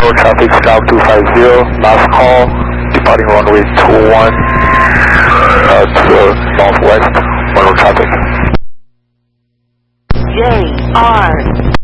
road traffic, Scout 250, last call, departing runway 21 to the northwest, road traffic. JR